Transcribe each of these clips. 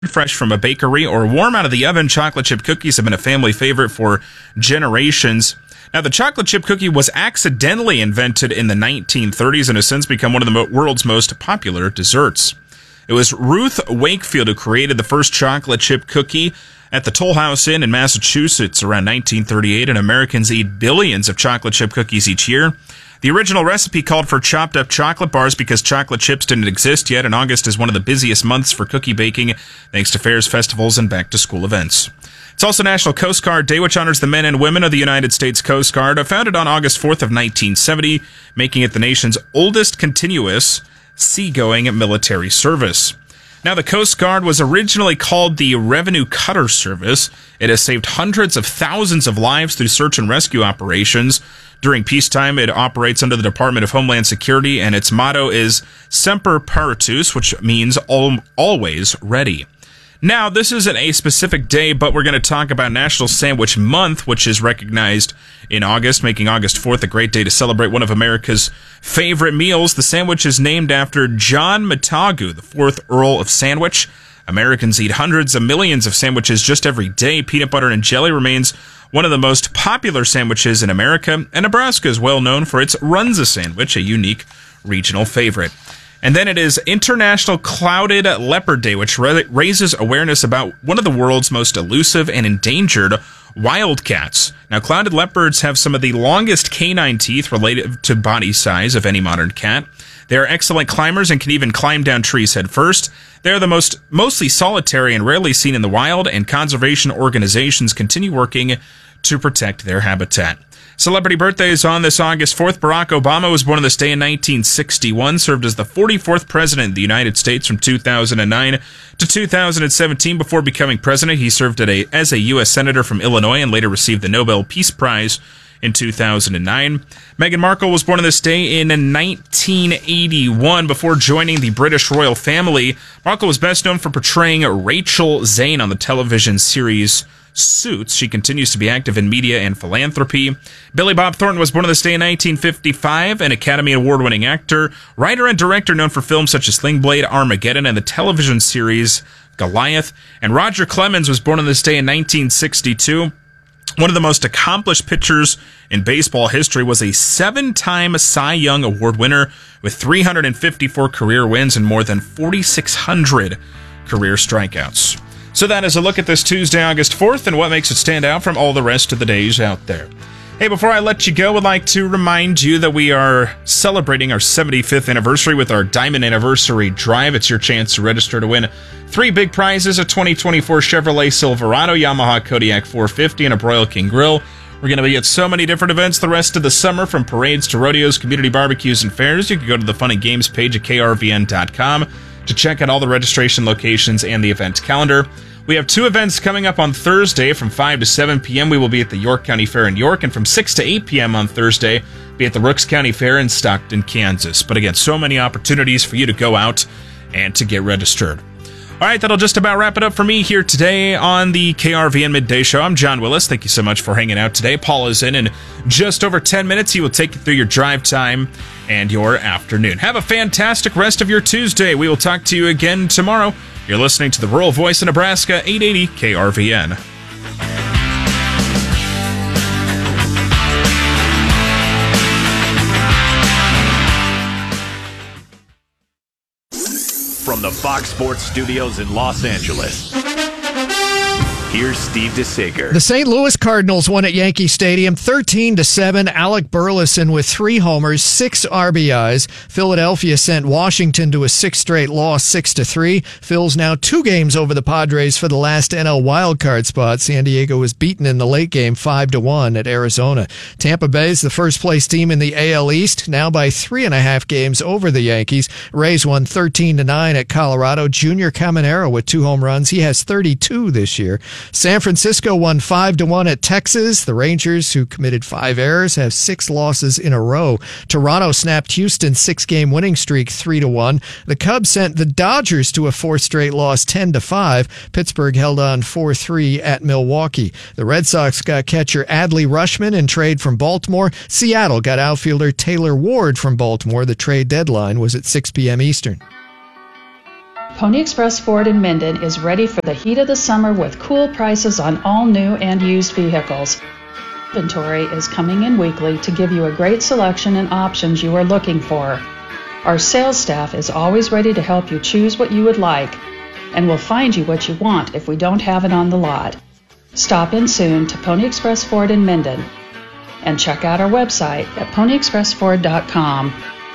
fresh from a bakery or warm out of the oven, chocolate chip cookies have been a family favorite for generations. Now, the chocolate chip cookie was accidentally invented in the 1930s and has since become one of the world's most popular desserts. It was Ruth Wakefield who created the first chocolate chip cookie at the Toll House Inn in Massachusetts around 1938, and Americans eat billions of chocolate chip cookies each year. The original recipe called for chopped up chocolate bars because chocolate chips didn't exist yet, and August is one of the busiest months for cookie baking thanks to fairs, festivals, and back-to-school events. It's also National Coast Guard Day, which honors the men and women of the United States Coast Guard, founded on August 4th of 1970, making it the nation's oldest continuous seagoing military service. Now, the Coast Guard was originally called the Revenue Cutter Service. It has saved hundreds of thousands of lives through search and rescue operations. During peacetime, it operates under the Department of Homeland Security, and its motto is Semper Paratus, which means always ready. Now, this isn't a specific day, but we're going to talk about National Sandwich Month, which is recognized in August, making August 4th a great day to celebrate one of America's favorite meals. The sandwich is named after John Montagu, the 4th Earl of Sandwich. Americans eat hundreds of millions of sandwiches just every day. Peanut butter and jelly remains one of the most popular sandwiches in America, and Nebraska is well known for its Runza sandwich, a unique regional favorite. And then it is International Clouded Leopard Day, which raises awareness about one of the world's most elusive and endangered wildcats. Now, clouded leopards have some of the longest canine teeth related to body size of any modern cat. They are excellent climbers and can even climb down trees head first. They are the mostly solitary and rarely seen in the wild, and conservation organizations continue working to protect their habitat. Celebrity birthdays on this August 4th. Barack Obama was born on this day in 1961, served as the 44th president of the United States from 2009 to 2017. Before becoming president, he served as a U.S. Senator from Illinois and later received the Nobel Peace Prize in 2009. Meghan Markle was born on this day in 1981. Before joining the British royal family, Markle was best known for portraying Rachel Zane on the television series Suits. She continues to be active in media and philanthropy. Billy Bob Thornton was born on this day in 1955, an Academy Award-winning actor, writer, and director known for films such as Sling Blade, Armageddon, and the television series Goliath. And Roger Clemens was born on this day in 1962. One of the most accomplished pitchers in baseball history, was a 7-time Cy Young Award winner with 354 career wins and more than 4,600 career strikeouts. So that is a look at this Tuesday, August 4th, and what makes it stand out from all the rest of the days out there. Hey, before I let you go, I'd like to remind you that we are celebrating our 75th anniversary with our Diamond Anniversary Drive. It's your chance to register to win 3 big prizes: a 2024 Chevrolet Silverado, Yamaha Kodiak 450, and a Broil King Grill. We're going to be at so many different events the rest of the summer, from parades to rodeos, community barbecues, and fairs. You can go to the Fun and Games page at krvn.com to check out all the registration locations and the event calendar. We have 2 events coming up on Thursday from 5 to 7 p.m. We will be at the York County Fair in York, and from 6 to 8 p.m. on Thursday, be at the Rooks County Fair in Stockton, Kansas. But again, so many opportunities for you to go out and to get registered. All right, that'll just about wrap it up for me here today on the KRVN Midday Show. I'm John Willis. Thank you so much for hanging out today. Paul is in just over 10 minutes. He will take you through your drive time and your afternoon. Have a fantastic rest of your Tuesday. We will talk to you again tomorrow. You're listening to the Rural Voice of Nebraska, 880 KRVN. From the Fox Sports Studios in Los Angeles, here's Steve DeSager. The St. Louis Cardinals won at Yankee Stadium 13-7. Alec Burleson with 3 homers, 6 RBIs. Philadelphia sent Washington to a 6th straight loss, 6-3. Phil's now 2 games over the Padres for the last NL wildcard spot. San Diego was beaten in the late game 5-1 at Arizona. Tampa Bay's the first-place team in the AL East, now by 3.5 games over the Yankees. Rays won 13-9 at Colorado. Junior Caminero with 2 home runs. He has 32 this year. San Francisco won 5-1 at Texas. The Rangers, who committed 5 errors, have 6 losses in a row. Toronto snapped Houston's 6-game winning streak 3-1. The Cubs sent the Dodgers to a 4th straight loss 10-5. Pittsburgh held on 4-3 at Milwaukee. The Red Sox got catcher Adley Rutschman in trade from Baltimore. Seattle got outfielder Taylor Ward from Baltimore. The trade deadline was at 6 p.m. Eastern. Pony Express Ford in Minden is ready for the heat of the summer with cool prices on all new and used vehicles. Inventory is coming in weekly to give you a great selection and options you are looking for. Our sales staff is always ready to help you choose what you would like, and will find you what you want if we don't have it on the lot. Stop in soon to Pony Express Ford in Minden and check out our website at ponyexpressford.com.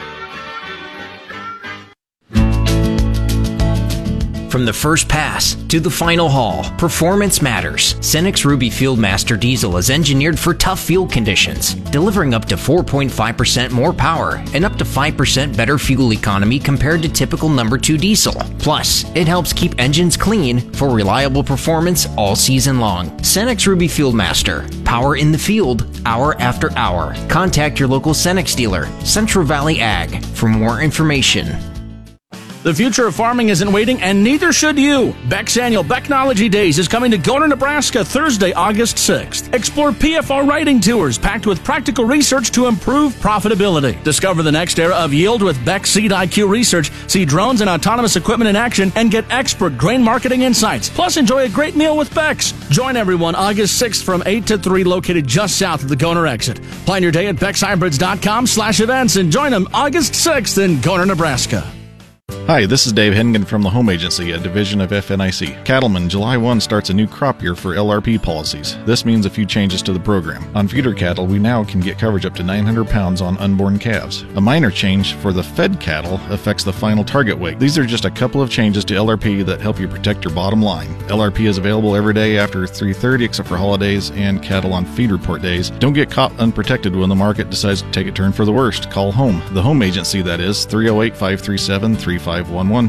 From the first pass to the final haul, performance matters. Cenex Ruby Fieldmaster Diesel is engineered for tough fuel conditions, delivering up to 4.5% more power and up to 5% better fuel economy compared to typical number 2 diesel. Plus, it helps keep engines clean for reliable performance all season long. Cenex Ruby Fieldmaster. Power in the field, hour after hour. Contact your local Cenex dealer, Central Valley Ag, for more information. The future of farming isn't waiting, and neither should you. Beck's annual Becknology Days is coming to Goner, Nebraska, Thursday, August 6th. Explore PFR riding tours packed with practical research to improve profitability. Discover the next era of yield with Beck Seed IQ research, see drones and autonomous equipment in action, and get expert grain marketing insights. Plus, enjoy a great meal with Beck's. Join everyone August 6th from 8 to 3, located just south of the Goner exit. Plan your day at beckshybrids.com/events and join them August 6th in Goner, Nebraska. Hi, this is Dave Hennigan from the Home Agency, a division of FNIC. Cattlemen, July 1 starts a new crop year for LRP policies. This means a few changes to the program. On feeder cattle, we now can get coverage up to 900 pounds on unborn calves. A minor change for the fed cattle affects the final target weight. These are just a couple of changes to LRP that help you protect your bottom line. LRP is available every day after 3:30 except for holidays and cattle on feed report days. Don't get caught unprotected when the market decides to take a turn for the worst. Call home. The Home Agency, that is, 308-537-3511.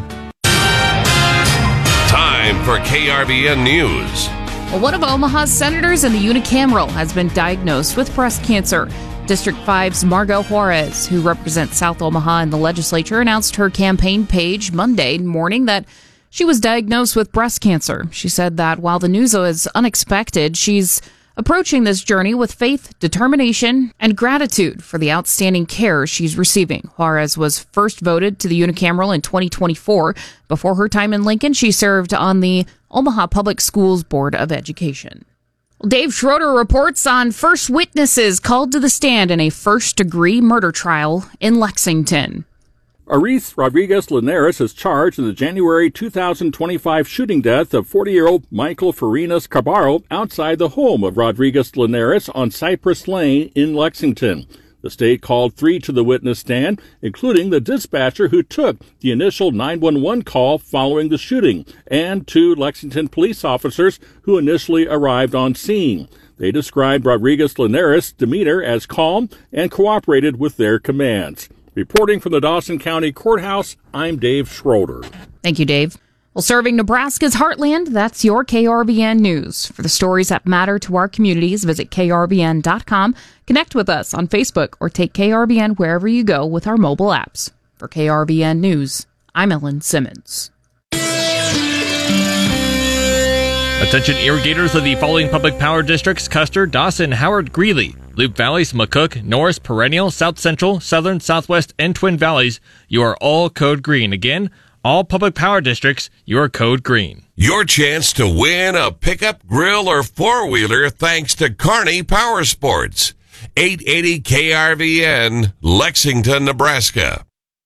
Time for KRBN News. Well, one of Omaha's senators in the unicameral has been diagnosed with breast cancer. District 5's Margot Juarez, who represents South Omaha in the legislature, announced her campaign page Monday morning that she was diagnosed with breast cancer. She said that while the news is unexpected, she's approaching this journey with faith, determination, and gratitude for the outstanding care she's receiving. Juarez was first voted to the unicameral in 2024. Before her time in Lincoln, she served on the Omaha Public Schools Board of Education. Dave Schroeder reports on first witnesses called to the stand in a first-degree murder trial in Lexington. Aris Rodriguez Linares is charged in the January 2025 shooting death of 40-year-old Michael Farinas Cabarro outside the home of Rodriguez Linares on Cypress Lane in Lexington. The state called 3 to the witness stand, including the dispatcher who took the initial 911 call following the shooting, and 2 Lexington police officers who initially arrived on scene. They described Rodriguez Linares' demeanor as calm and cooperated with their commands. Reporting from the Dawson County Courthouse, I'm Dave Schroeder. Thank you, Dave. Well, serving Nebraska's heartland, that's your KRBN News. For the stories that matter to our communities, visit KRBN.com, connect with us on Facebook, or take KRBN wherever you go with our mobile apps. For KRBN News, I'm Ellen Simmons. Attention irrigators of the following public power districts: Custer, Dawson, Howard, Greeley, Loup Valleys, McCook, Norris, Perennial, South Central, Southern, Southwest, and Twin Valleys. You are all code green. Again, all public power districts, you are code green. Your chance to win a pickup, grill, or four-wheeler thanks to Kearney Power Sports. 880 KRVN, Lexington, Nebraska.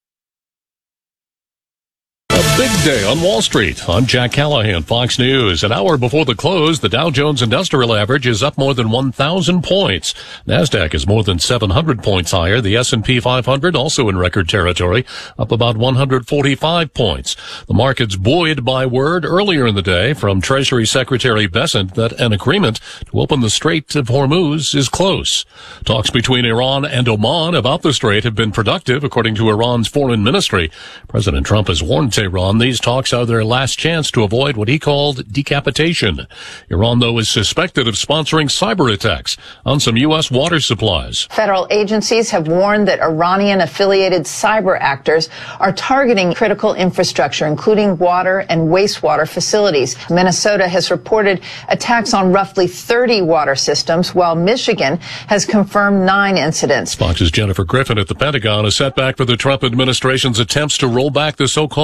A big day on Wall Street. I'm Jack Callahan, Fox News. An hour before the close, the Dow Jones Industrial Average is up more than 1,000 points. NASDAQ is more than 700 points higher. The S&P 500 also in record territory, up about 145 points. The market's buoyed by word earlier in the day from Treasury Secretary Bessent that an agreement to open the Strait of Hormuz is close. Talks between Iran and Oman about the strait have been productive, according to Iran's foreign ministry. President Trump has warned Tehran these talks are their last chance to avoid what he called decapitation. Iran, though, is suspected of sponsoring cyber attacks on some U.S. water supplies. Federal agencies have warned that Iranian-affiliated cyber actors are targeting critical infrastructure, including water and wastewater facilities. Minnesota has reported attacks on roughly 30 water systems, while Michigan has confirmed 9 incidents. Fox's Jennifer Griffin at the Pentagon, a setback for the Trump administration's attempts to roll back the so-called Green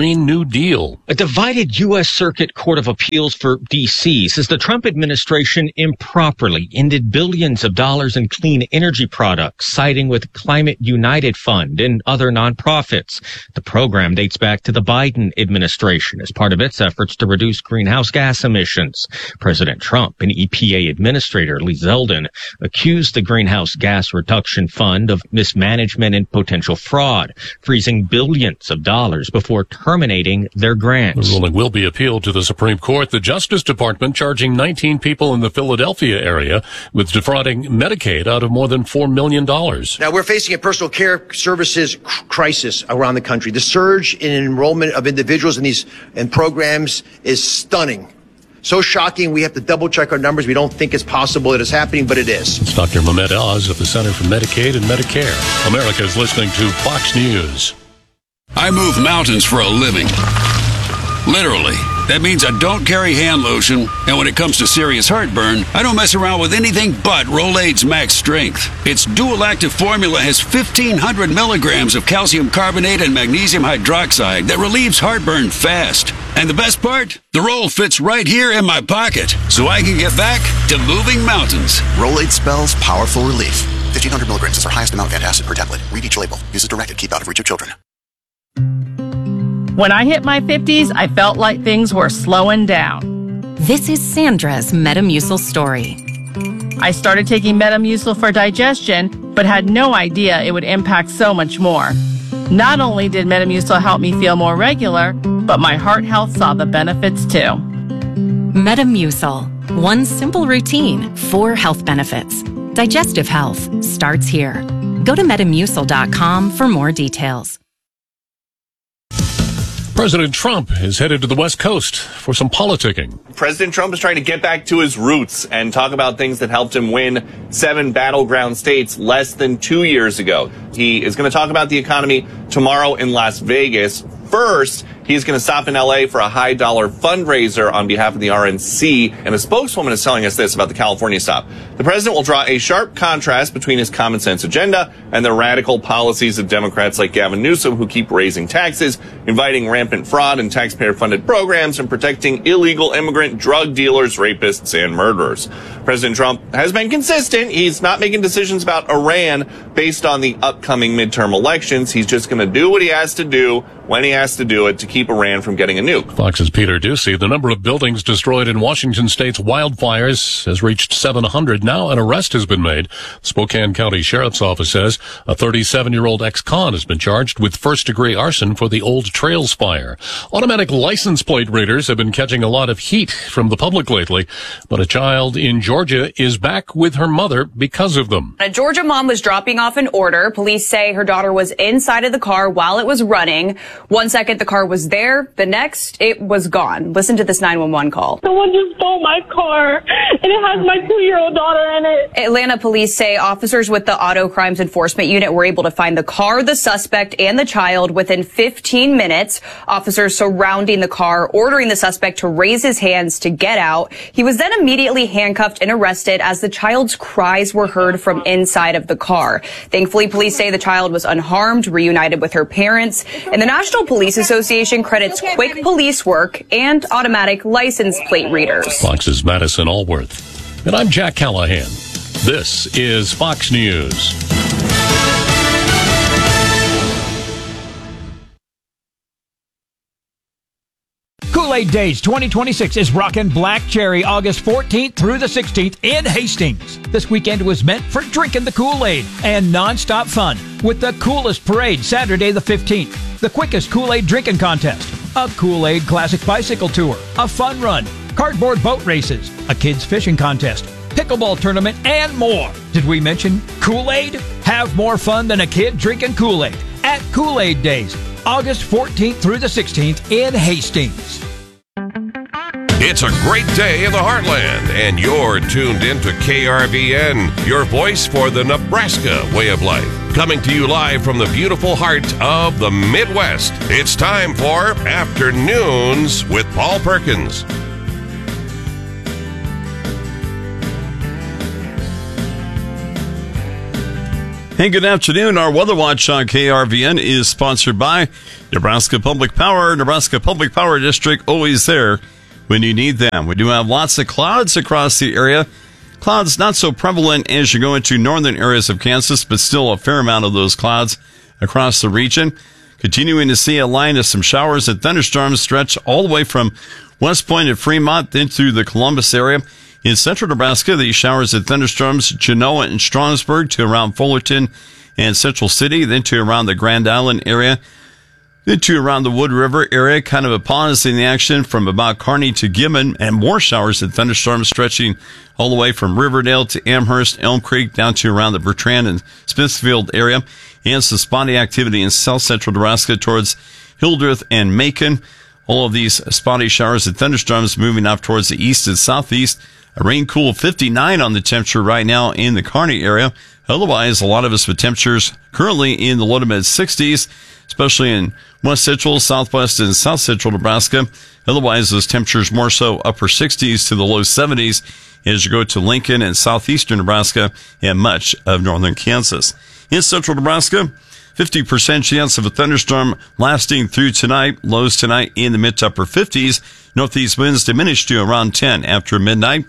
Green New Deal. A divided U.S. Circuit Court of Appeals for D.C. says the Trump administration improperly ended billions of dollars in clean energy products, siding with Climate United Fund and other nonprofits. The program dates back to the Biden administration as part of its efforts to reduce greenhouse gas emissions. President Trump and EPA Administrator Lee Zeldin accused the Greenhouse Gas Reduction Fund of mismanagement and potential fraud, freezing billions of dollars before terminating their grants. The ruling will be appealed to the Supreme Court. The Justice Department charging 19 people in the Philadelphia area with defrauding Medicaid out of more than $4 million. Now, we're facing a personal care services crisis around the country. The surge in enrollment of individuals in these programs is stunning. So shocking, we have to double-check our numbers. We don't think it's possible it is happening, but it is. It's Dr. Mehmet Oz of the Center for Medicaid and Medicare. America is listening to Fox News. I move mountains for a living. Literally. That means I don't carry hand lotion, and when it comes to serious heartburn, I don't mess around with anything but Rolaids Max Strength. Its dual-active formula has 1,500 milligrams of calcium carbonate and magnesium hydroxide that relieves heartburn fast. And the best part? The roll fits right here in my pocket, so I can get back to moving mountains. Rolaids spells powerful relief. 1,500 milligrams is our highest amount of antacid per tablet. Read each label. Use as directed. Keep out of reach of children. When I hit my 50s, I felt like things were slowing down. This is Sandra's Metamucil story. I started taking Metamucil for digestion, but had no idea it would impact so much more. Not only did Metamucil help me feel more regular, but my heart health saw the benefits too. Metamucil. One simple routine, 4 health benefits. Digestive health starts here. Go to Metamucil.com for more details. President Trump is headed to the West Coast for some politicking. President Trump is trying to get back to his roots and talk about things that helped him win 7 battleground states less than 2 years ago. He is going to talk about the economy tomorrow in Las Vegas. First, he's going to stop in L.A. for a high-dollar fundraiser on behalf of the RNC, and a spokeswoman is telling us this about the California stop. The president will draw a sharp contrast between his common-sense agenda and the radical policies of Democrats like Gavin Newsom, who keep raising taxes, inviting rampant fraud and taxpayer-funded programs, and protecting illegal immigrant drug dealers, rapists, and murderers. President Trump has been consistent. He's not making decisions about Iran based on the upcoming midterm elections. He's just going to do what he has to do when he has to do it to keep Iran from getting a nuke. Fox's Peter Ducey. The number of buildings destroyed in Washington state's wildfires has reached 700. Now an arrest has been made. Spokane County Sheriff's Office says a 37-year-old ex-con has been charged with first-degree arson for the Old Trails fire. Automatic license plate readers have been catching a lot of heat from the public lately, but a child in Georgia is back with her mother because of them. A Georgia mom was dropping off an order. Police say her daughter was inside of the car while it was running. 1 second, the car was there. The next, it was gone. Listen to this 911 call. Someone just stole my car, and it has my 2-year-old daughter in it. Atlanta police say officers with the Auto Crimes Enforcement Unit were able to find the car, the suspect, and the child within 15 minutes. Officers surrounding the car, ordering the suspect to raise his hands to get out. He was then immediately handcuffed and arrested as the child's cries were heard from inside of the car. Thankfully, police say the child was unharmed, reunited with her parents, and the National Police Association credits quick police work and automatic license plate readers. Fox's Madison Allworth. And I'm Jack Callahan. This is Fox News. Kool-Aid Days 2026 is rockin' Black Cherry August 14th through the 16th in Hastings. This weekend was meant for drinking the Kool-Aid and non-stop fun with the coolest parade Saturday the 15th, the quickest Kool-Aid drinking contest, a Kool-Aid classic bicycle tour, a fun run, cardboard boat races, a kids fishing contest, pickleball tournament, and more. Did we mention Kool-Aid? Have more fun than a kid drinking Kool-Aid at Kool-Aid Days, August 14th through the 16th in Hastings. It's a great day in the heartland, and you're tuned into KRVN, your voice for the Nebraska way of life. Coming to you live from the beautiful heart of the Midwest. It's time for Afternoons with Paul Perkins. Hey, good afternoon. Our Weather Watch on KRVN is sponsored by Nebraska Public Power. Nebraska Public Power District, always there when you need them. We do have lots of clouds across the area. Clouds not so prevalent as you go into northern areas of Kansas, but still a fair amount of those clouds across the region. Continuing to see a line of some showers and thunderstorms stretch all the way from West Point at Fremont into the Columbus area. In central Nebraska, these showers and thunderstorms, Genoa and Stromsburg to around Fullerton and Central City, then to around the Grand Island area, then to around the Wood River area, kind of a pause in the action from about Kearney to Gibbon, and more showers and thunderstorms stretching all the way from Riverdale to Amherst, Elm Creek, down to around the Bertrand and Smithfield area, and some spotty activity in south central Nebraska towards Hildreth and Macon. All of these spotty showers and thunderstorms moving up towards the east and southeast. A rain cool 59 on the temperature right now in the Kearney area. Otherwise, a lot of us with temperatures currently in the low to mid 60s, especially in west central, southwest, and south central Nebraska. Otherwise, those temperatures more so upper 60s to the low 70s as you go to Lincoln and southeastern Nebraska and much of northern Kansas. In central Nebraska, 50% chance of a thunderstorm lasting through tonight. Lows tonight in the mid to upper 50s. Northeast winds diminish to around 10 after midnight.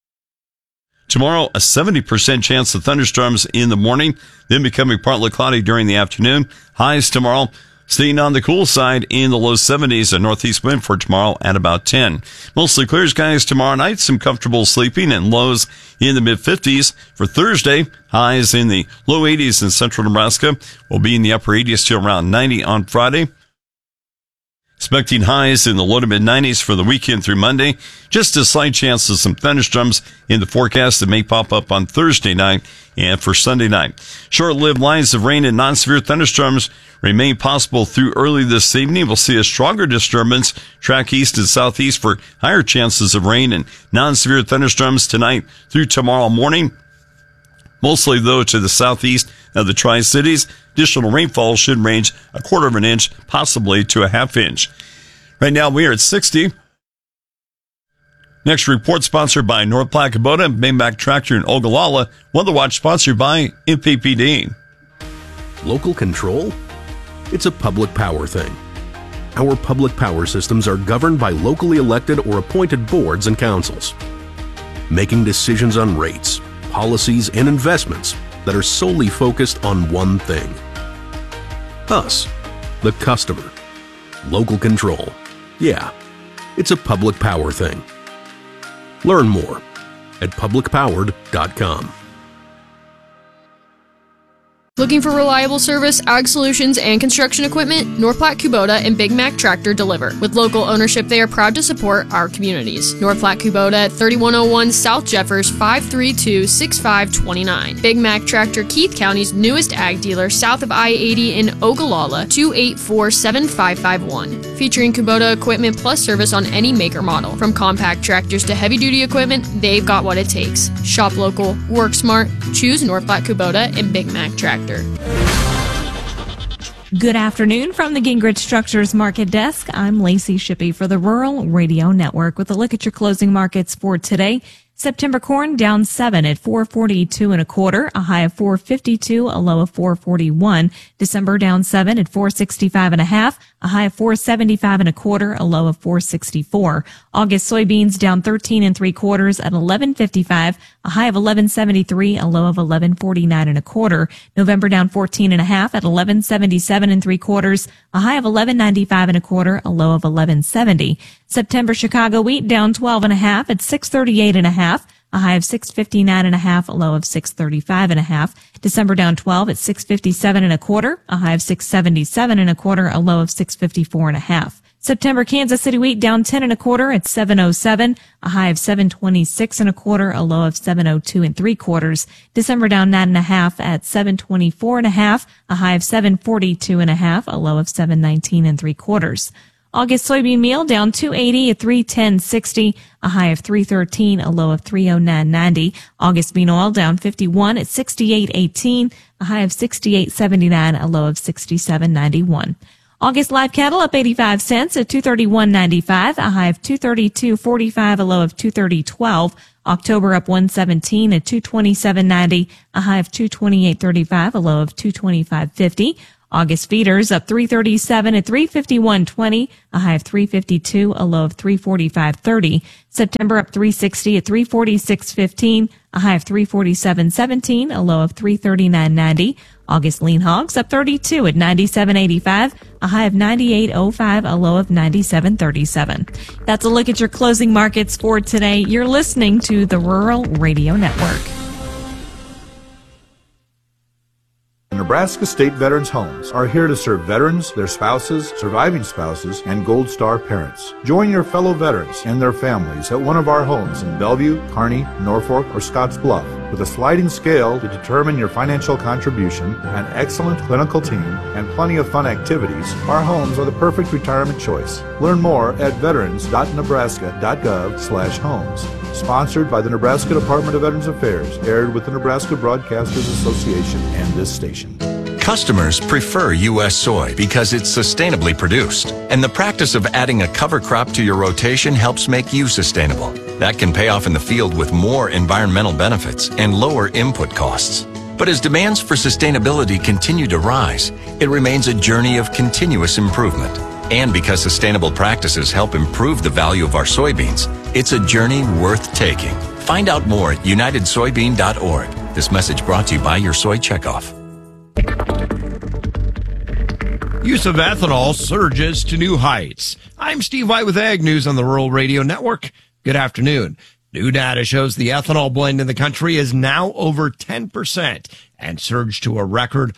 Tomorrow, a 70% chance of thunderstorms in the morning, then becoming partly cloudy during the afternoon. Highs tomorrow staying on the cool side in the low 70s. A northeast wind for tomorrow at about 10. Mostly clear skies tomorrow night. Some comfortable sleeping and lows in the mid 50s. For Thursday, highs in the low 80s in central Nebraska. Will be in the upper 80s to around 90 on Friday. Expecting highs in the low to mid 90s for the weekend through Monday. Just a slight chance of some thunderstorms in the forecast that may pop up on Thursday night and for Sunday night. Short-lived lines of rain and non-severe thunderstorms remain possible through early this evening. We'll see a stronger disturbance track east and southeast for higher chances of rain and non-severe thunderstorms tonight through tomorrow morning. Mostly, though, to the southeast of the Tri-Cities. Additional rainfall should range a quarter of an inch, possibly to a half inch. Right now, we are at 60. Next report sponsored by North Platte Kubota and Big Tractor in Ogallala. Weather Watch sponsored by MPPD. Local control? It's a public power thing. Our public power systems are governed by locally elected or appointed boards and councils, making decisions on rates, policies, and investments that are solely focused on one thing. Us, the customer. Local control. Yeah, it's a public power thing. Learn more at publicpowered.com. Looking for reliable service, ag solutions, and construction equipment? North Platte Kubota and Big Mac Tractor deliver. With local ownership, they are proud to support our communities. North Platte Kubota at 3101 South Jeffers, 532-6529. Big Mac Tractor, Keith County's newest ag dealer, south of I-80 in Ogallala, 284-7551. Featuring Kubota equipment plus service on any make or model. From compact tractors to heavy-duty equipment, they've got what it takes. Shop local, work smart, choose North Platte Kubota and Big Mac Tractor. Good afternoon from the Gingrich Structures Market Desk. I'm Lacey Shippey for the Rural Radio Network with a look at your closing markets for today. September corn down 7 at 442 1/4, a high of 452, a low of 441. December down 7 at 465 1/2, a high of 475 1/4, a low of 464. August soybeans down 13 3/4 at 1155, a high of 1173, a low of 1149 1/4. November down 14 1/2 at 1177 3/4, a high of 1195 1/4, a low of 1170. September Chicago wheat down 12 1/2 at 638 1/2. A high of 659 1/2, a low of 635 1/2. December down 12 at 657 1/4, a high of 677 1/4, a low of 654 1/2. September Kansas City wheat down 10 1/4 at 707, a high of 726 1/4, a low of 702 3/4. December down 9 1/2 at 724 1/2, a high of 742 1/2, a low of 719 3/4. August soybean meal down 280 at 310.60, a high of 313, a low of 309.90. August bean oil down 51 at 68.18, a high of 68.79, a low of 67.91. August live cattle up 85 cents at $231.95, a high of $232.45, a low of $230.12. October up 117 at $227.90, a high of $228.35, a low of $225.50. August feeders up 337 at $351.20, a high of $352, a low of $345.30. September up 360 at $346.15, a high of $347.17, a low of $339.90. August lean hogs up 32 at $97.85, a high of $98.05, a low of $97.37. That's a look at your closing markets for today. You're listening to the Rural Radio Network. Nebraska State Veterans Homes are here to serve veterans, their spouses, surviving spouses, and Gold Star parents. Join your fellow veterans and their families at one of our homes in Bellevue, Kearney, Norfolk, or Scotts Bluff. With a sliding scale to determine your financial contribution, an excellent clinical team, and plenty of fun activities, our homes are the perfect retirement choice. Learn more at veterans.nebraska.gov/homes. Sponsored by the Nebraska Department of Veterans Affairs, aired with the Nebraska Broadcasters Association and this station. Customers prefer U.S. soy because it's sustainably produced, and the practice of adding a cover crop to your rotation helps make you sustainable. That can pay off in the field with more environmental benefits and lower input costs. But as demands for sustainability continue to rise, it remains a journey of continuous improvement. And because sustainable practices help improve the value of our soybeans, it's a journey worth taking. Find out more at unitedsoybean.org. This message brought to you by your Soy Checkoff. Use of ethanol surges to new heights. I'm Steve White with Ag News on the Rural Radio Network. Good afternoon. New data shows the ethanol blend in the country is now over 10% and surged to a record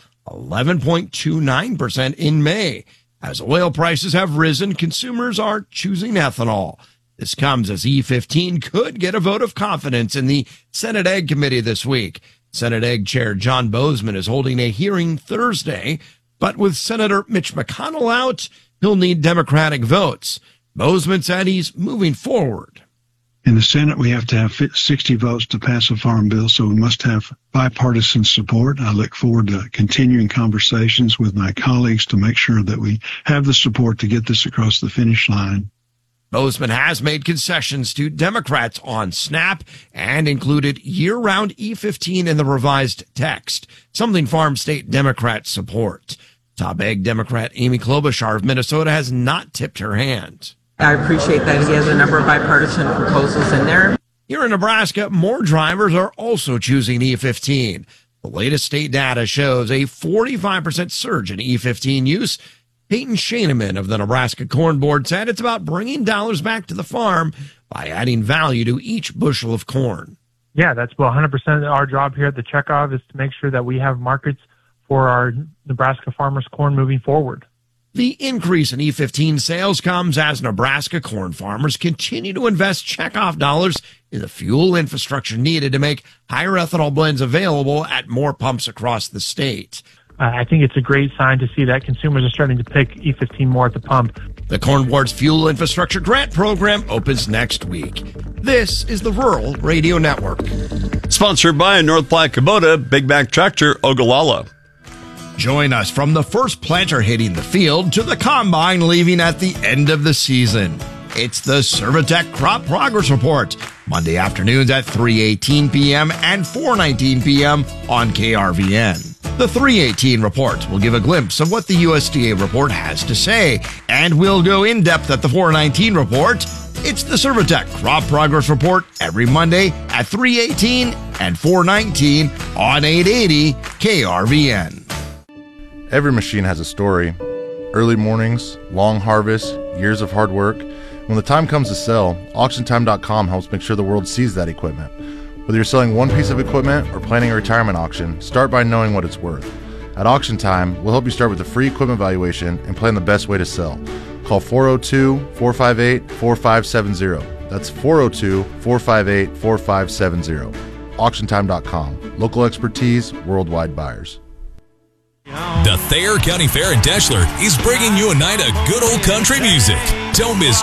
11.29% in May. As oil prices have risen, consumers are choosing ethanol. This comes as E15 could get a vote of confidence in the Senate Ag Committee this week. Senate Ag Chair John Boozman is holding a hearing Thursday, but with Senator Mitch McConnell out, he'll need Democratic votes. Boozman said he's moving forward. In the Senate, we have to have 60 votes to pass a farm bill, so we must have bipartisan support. I look forward to continuing conversations with my colleagues to make sure that we have the support to get this across the finish line. Boozman has made concessions to Democrats on SNAP and included year-round E15 in the revised text, something farm state Democrats support. Top Ag Democrat Amy Klobuchar of Minnesota has not tipped her hand. I appreciate that he has a number of bipartisan proposals in there. Here in Nebraska, more drivers are also choosing E15. The latest state data shows a 45% surge in E15 use. Peyton Shaneman of the Nebraska Corn Board said it's about bringing dollars back to the farm by adding value to each bushel of corn. Yeah, that's 100% our job here at the Checkoff is to make sure that we have markets for our Nebraska farmers' corn moving forward. The increase in E15 sales comes as Nebraska corn farmers continue to invest checkoff dollars in the fuel infrastructure needed to make higher ethanol blends available at more pumps across the state. I think it's a great sign to see that consumers are starting to pick E15 more at the pump. The Corn Board's Fuel Infrastructure Grant Program opens next week. This is the Rural Radio Network. Sponsored by North Platte Kubota, Big Mac Tractor, Ogallala. Join us from the first planter hitting the field to the combine leaving at the end of the season. It's the Servitec Crop Progress Report, Monday afternoons at 3:18 p.m. and 4:19 p.m. on KRVN. The 3:18 report will give a glimpse of what the USDA report has to say, and we'll go in depth at the 4:19 report. It's the Servitec Crop Progress Report every Monday at 3:18 and 4:19 on 880 KRVN. Every machine has a story. Early mornings, long harvests, years of hard work. When the time comes to sell, AuctionTime.com helps make sure the world sees that equipment. Whether you're selling one piece of equipment or planning a retirement auction, start by knowing what it's worth. At Auction Time, we'll help you start with a free equipment valuation and plan the best way to sell. Call 402-458-4570. That's 402-458-4570. AuctionTime.com. Local expertise, worldwide buyers. The Thayer County Fair in Deshler is bringing you a night of good old country music. Don't miss